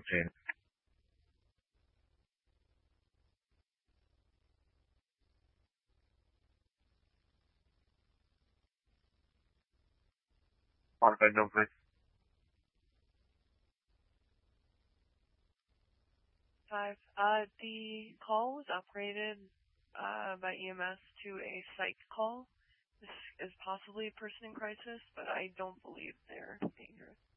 14. Modified number. 5. The call was upgraded by EMS to a psych call. This is possibly a person in crisis, but I don't believe they're dangerous.